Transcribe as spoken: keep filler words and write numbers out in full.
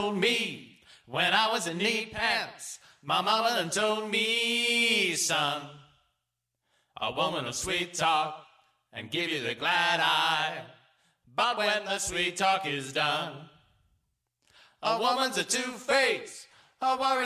told me when I was in knee pants. My mama done told me, son, a woman will sweet talk and give you the glad eye. But when the sweet talk is done, a woman's a two-face, a worry.